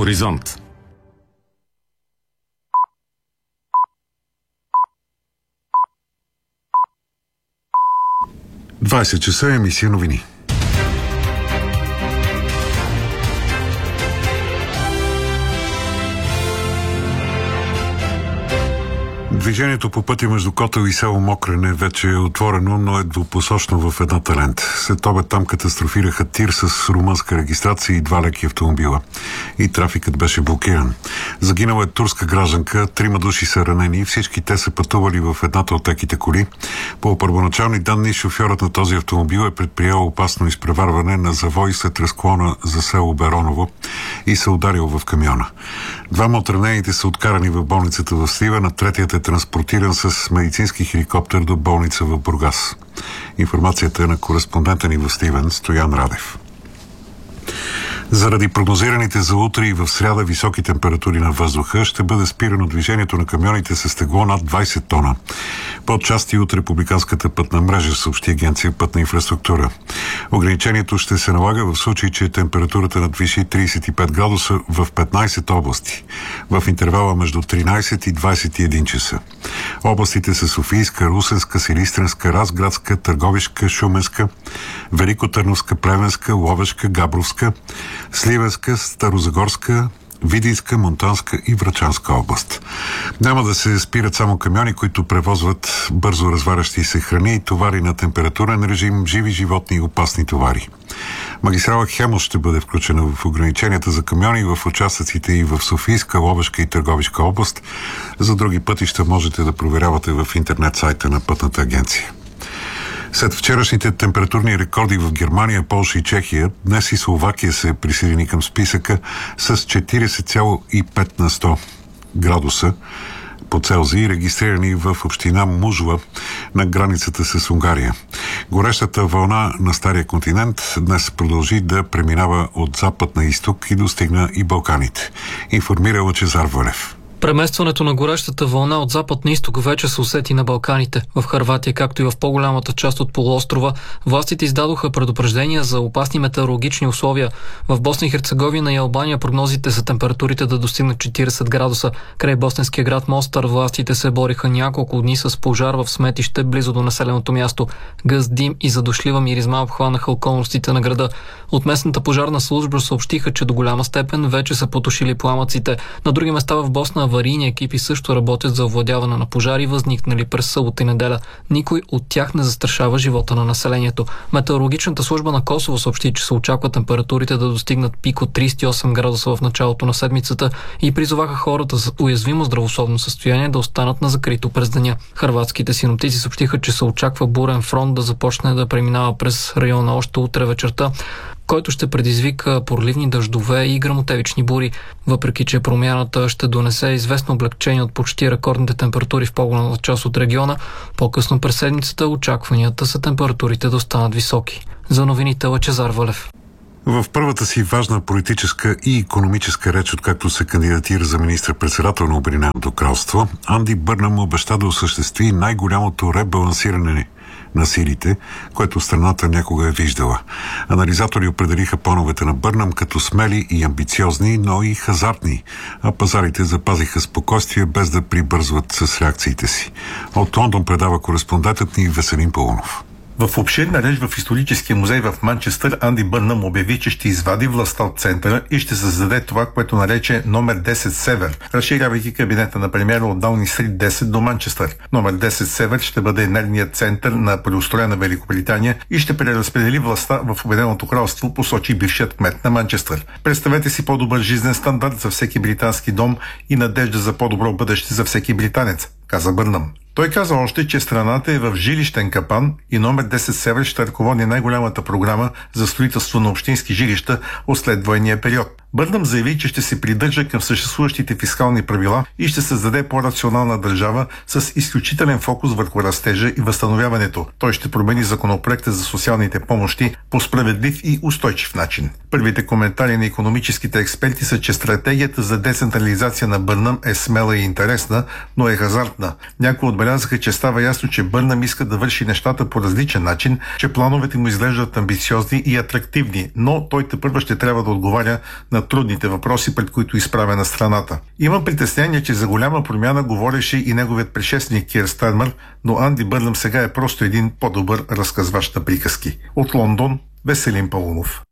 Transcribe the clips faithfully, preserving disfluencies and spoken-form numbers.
Хоризонт. двайсет часа, емисия новини. Движението по пътя между Котел и село Мокрене вече е отворено, но е двупосочно в едната лента. След обед там катастрофираха тир с румънска регистрация и два леки автомобила. И трафикът беше блокиран. Загинала е турска гражданка, трима души са ранени, всички те са пътували в едната от леките коли. По първоначални данни, шофьорът на този автомобил е предприел опасно изпреварване на завой след разклона за село Бероново и се ударил в камиона. Двама от ранените са откарани в болницата в Сливен, а третият е транспортиран с медицински хеликоптер до болница в Бургас. Информацията е на кореспондента ни в Сливен, Стоян Радев. Заради прогнозираните за утре и в сряда високи температури на въздуха ще бъде спирано движението на камионите с тегло над двайсет тона по части от републиканската пътна мрежа, съобщи агенция Пътна инфраструктура. Ограничението ще се налага в случай, че температурата надвиши трийсет и пет градуса в петнайсет области, в интервала между тринайсет и двайсет и един часа. Областите са Софийска, Русенска, Силистренска, Разградска, Търговишка, Шуменска, Великотърновска, Плевенска, Ловешка, Габровска, Сливенска, Старозагорска, Видинска, Монтанска и Врачанска област. Няма да се спират само камиони, които превозват бързо разварящи се храни и товари на температурен режим, живи животни и опасни товари. Магистрала Хемус ще бъде включена в ограниченията за камиони в участъците и в Софийска, Ловешка и Търговишка област. За други пътища можете да проверявате в интернет сайта на Пътната агенция. След вчерашните температурни рекорди в Германия, Полша и Чехия, днес и Словакия се присъедини към списъка с четирийсет цяло и пет на сто градуса по Целзий, регистрирани в община Мужла на границата с Унгария. Горещата вълна на Стария континент днес продължи да преминава от запад на изток и достигна и Балканите. Информира Лъчезар Вълев. Преместването на горещата вълна от запад на изток вече се усети на Балканите. В Хърватия, както и в по-голямата част от полуострова, властите издадоха предупреждения за опасни метеорологични условия. В Босна и Херцеговина и Албания прогнозите са температурите да достигнат четирийсет градуса. Край босненския град Мостар властите се бориха няколко дни с пожар в сметище близо до населеното място. Гъст дим и задушлива миризма обхванаха околностите на града. От местната пожарна служба съобщиха, че до голяма степен вече са потушили пламъците. На други места в Босна аварийни екипи също работят за овладяване на пожари, възникнали през събота и неделя. Никой от тях не застрашава живота на населението. Метеорологичната служба на Косово съобщи, че се очаква температурите да достигнат пик от трийсет и осем градуса в началото на седмицата и призоваха хората с уязвимо здравословно състояние да останат на закрито през деня. Хърватските синоптици съобщиха, че се очаква бурен фронт да започне да преминава през района още утре вечерта, който ще предизвика проливни дъждове и гръмотевични бури. Въпреки че промяната ще донесе известно облегчение от почти рекордните температури в по-голямата част от региона, по-късно през седмицата очакванията са температурите да останат високи. За новините Лъчезар Вълев. В първата си важна политическа и икономическа реч, откакто се кандидатира за министър-председател на Обединеното кралство, Анди Бърнъм обеща да осъществи най-голямото ребалансиране на силите, което страната някога е виждала. Анализатори определиха плановете на Бърнъм като смели и амбициозни, но и хазартни, а пазарите запазиха спокойствие без да прибързват с реакциите си. От Лондон предава кореспондентът ни Веселин Паунов. В обширна реч в историческия музей в Манчестър Анди Бърнъм обяви, че ще извади властта от центъра и ще създаде това, което нарече номер десет Север, разширявайки кабинета на премиера от Дауни Стрит десет до Манчестър. Номер десет Север ще бъде енергният център на преустроена Великобритания и ще преразпредели властта в Обединеното кралство, посочи бившият кмет на Манчестър. Представете си по-добър жизнен стандарт за всеки британски дом и надежда за по-добро бъдеще за всеки британец, каза Бърнъм. Той каза още, че страната е в жилищен капан и номер десет Север ще ръководи най-голямата програма за строителство на общински жилища от следвоенния период. Бърнъм заяви, че ще се придържа към съществуващите фискални правила и ще създаде по-рационална държава с изключителен фокус върху растежа и възстановяването. Той ще промени законопроекта за социалните помощи по справедлив и устойчив начин. Първите коментари на икономическите експерти са, че стратегията за децентрализация на Бърнъм е смела и интересна, но е хазартна мрътна. Някои отбелязаха, че става ясно, че Бърнам иска да върши нещата по различен начин, че плановете му изглеждат амбициозни и атрактивни, но той тепърва ще трябва да отговаря на трудните въпроси, пред които изправя на страната. Има притеснение, че за голяма промяна говореше и неговият предшественик Кир Стармър, но Анди Бърнам сега е просто един по-добър разказващ на приказки. От Лондон, Веселин Паунов.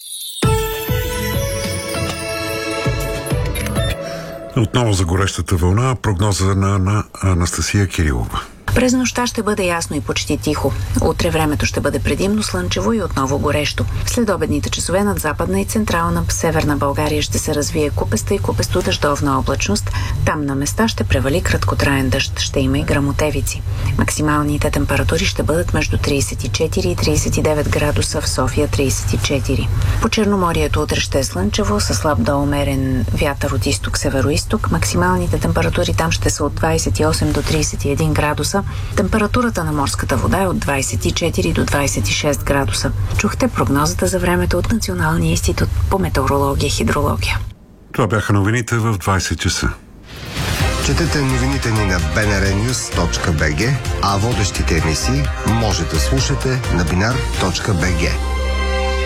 Отново за горещата вълна, прогноза на, на Анастасия Кирилова. През нощта ще бъде ясно и почти тихо. Утре времето ще бъде предимно слънчево и отново горещо. След обедните часове над западна и централна северна България ще се развие купеста и купесто дъждовна облачност. Там на места ще превали краткотраен дъжд. Ще има и гръмотевици. Максималните температури ще бъдат между трийсет и четири и трийсет и девет градуса, в София трийсет и четири. По Черноморието утре ще е слънчево, със слаб до умерен вятър от изток-североизток. Максималните температури там ще са от двайсет и осем до трийсет и един градуса. Температурата на морската вода е от двайсет и четири до двайсет и шест градуса. Чухте прогнозата за времето от Националния институт по метеорология и хидрология. Това бяха новините в двайсет часа. Четете новините ни на би ен ар нюз точка би джи, а водещите емисии може да слушате на бинар точка би джи.